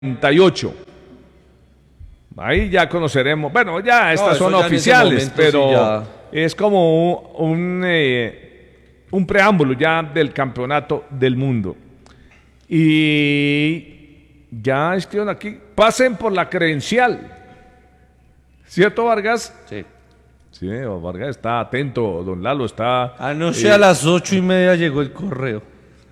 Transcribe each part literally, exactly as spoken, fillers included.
treinta y ocho. Ahí ya conoceremos, bueno, ya estas no, son oficiales, pero sí ya... es como un, un, eh, un preámbulo ya del campeonato del mundo. Y ya escriban aquí, pasen por la credencial. ¿Cierto, Vargas? Sí. Sí, Vargas está atento, don Lalo está... Anoche eh... a las ocho y media llegó el correo.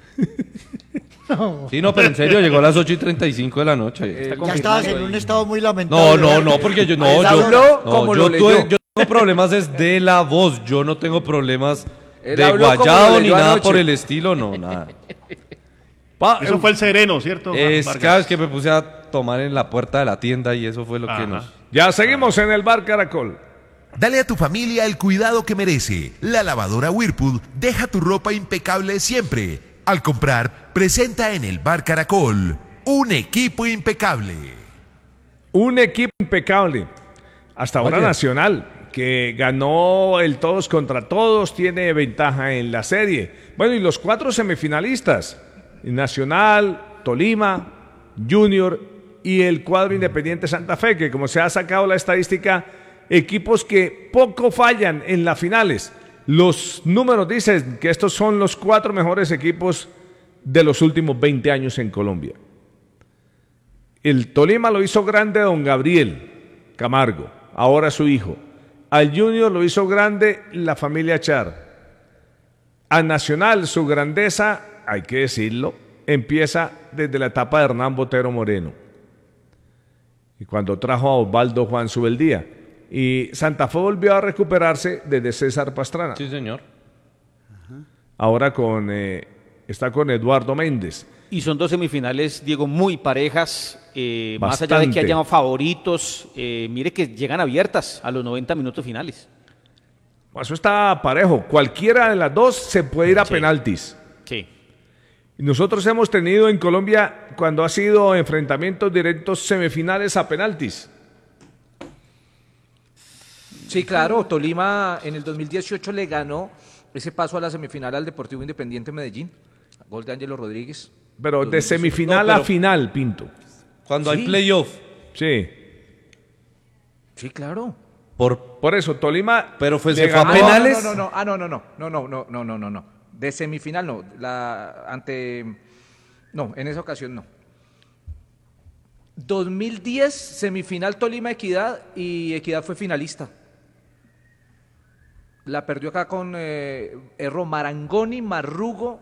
No. Sí, no, pero en serio, llegó a las ocho y treinta y cinco de la noche. Eh, ya estabas en un estado muy lamentable. No, no, no, porque yo no, yo, no, yo, tuve, yo tengo problemas es de la voz, yo no tengo problemas él de guayado ni nada anoche. Por el estilo, no, nada. Pa, eso fue el sereno, ¿cierto? Es cada vez que me puse a tomar en la puerta de la tienda y eso fue lo Ajá. que nos... Ya seguimos en el Bar Caracol. Dale a tu familia el cuidado que merece. La lavadora Whirlpool deja tu ropa impecable siempre. Al comprar, presenta en el Bar Caracol un equipo impecable. Un equipo impecable. Hasta ahora Oye. Nacional, que ganó el todos contra todos, tiene ventaja en la serie. Bueno, y los cuatro semifinalistas, Nacional, Tolima, Junior y el cuadro Independiente Santa Fe, que como se ha sacado la estadística, equipos que poco fallan en las finales. Los números dicen que estos son los cuatro mejores equipos de los últimos veinte años en Colombia. El Tolima lo hizo grande don Gabriel Camargo, ahora su hijo. Al Junior lo hizo grande la familia Char. A Nacional su grandeza, hay que decirlo, empieza desde la etapa de Hernán Botero Moreno. Y cuando trajo a Osvaldo Juan Subeldía. Y Santa Fe volvió a recuperarse desde César Pastrana. Sí, señor. Ahora con eh, está con Eduardo Méndez. Y son dos semifinales, Diego, muy parejas. Eh, más allá de que hayan favoritos, eh, mire que llegan abiertas a los noventa minutos finales. Eso está parejo. Cualquiera de las dos se puede ir a sí. penaltis. Sí. Nosotros hemos tenido en Colombia, cuando ha sido enfrentamientos directos, semifinales a penaltis. Sí, claro, Tolima en el dos mil dieciocho le ganó ese paso a la semifinal al Deportivo Independiente Medellín, gol de Ángelo Rodríguez. Pero de semifinal no, pero a final, Pinto. Cuando ¿Sí? hay playoff. Sí. Sí, claro. Por, por eso, Tolima... Pero fue, se fue a penales. No, no, no, ah, no, no, no, no, no, no, no, no, no, no. De semifinal no, la ante... No, en esa ocasión no. dos mil diez, semifinal Tolima-Equidad y Equidad fue finalista. La perdió acá con eh, Erro Marangoni, Marrugo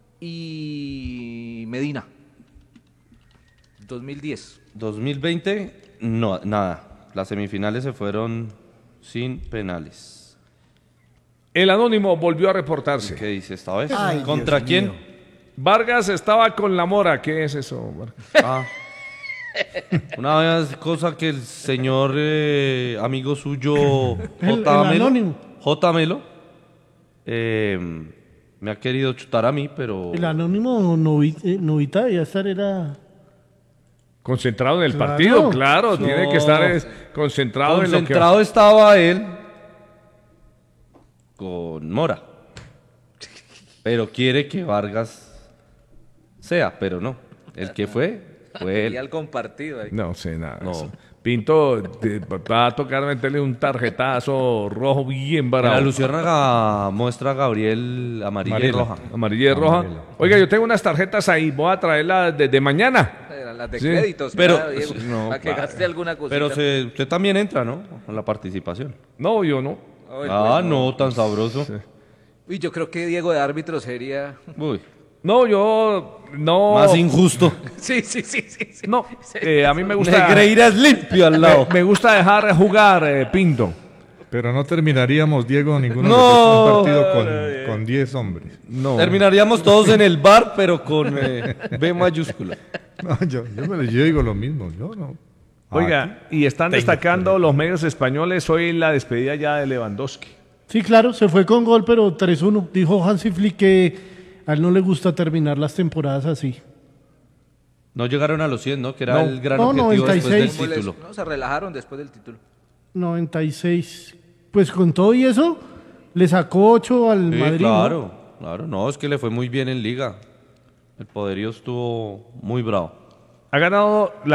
y Medina. dos mil diez. dos mil veinte, no, nada. Las semifinales se fueron sin penales. El Anónimo volvió a reportarse. ¿Qué dice esta vez? Ay, ¿Contra Dios quién? mío. Vargas estaba con la Mora. ¿Qué es eso, Vargas? Ah. Una vez cosa que el señor eh, amigo suyo J. Melo, J. Melo eh, me ha querido chutar a mí, pero... El Anónimo Novita, eh, Novita debía estar, era... Concentrado en el claro. partido, claro, No. tiene que estar es, concentrado, Concentrado en lo que... estaba él con Mora, pero quiere que Vargas sea, pero no, el que fue, fue él. Y al compartido ahí. No sé nada. No. Eso. Pinto te, va a tocar meterle un tarjetazo rojo bien barato. La Luciérnaga muestra a Gabriel amarilla Amarilla y roja. Amarilla y roja. Amarilla. Oiga, yo tengo unas tarjetas ahí, voy a traerlas desde mañana. Las de Sí. créditos, Pero- ¿verdad, Diego? no, para que claro. gaste alguna cosita. Pero se, usted también entra, ¿no? A la participación. No, yo no. Ay, Ah, pues, no, tan sabroso. Sí. Uy, yo creo que Diego de árbitro sería... Uy, No, yo no. más injusto. Sí, sí, sí, sí. sí. No, eh, a mí me gusta. Negreiras limpio al lado. Me, me gusta dejar jugar, eh, Pinto. Pero no terminaríamos, Diego, ninguno No. de un partido con, con diez hombres. No. Terminaríamos todos en el bar, pero con eh, B mayúscula. No, yo, yo, me- yo digo lo mismo, yo no. Oiga, y están destacando los medios españoles hoy la despedida ya de Lewandowski. Sí, claro, se fue con gol, pero tres uno. Dijo Hansi Flick que a él no le gusta terminar las temporadas así. No llegaron a los cien, ¿no? Que era No. el gran No, objetivo noventa y seis. después ¿Cómo del les- título. No, se relajaron después del título. noventa y seis. Pues con todo y eso, le sacó ocho al Sí, Madrid. ¿no? claro, claro. No, es que le fue muy bien en Liga. El poderío estuvo muy bravo. Ha ganado la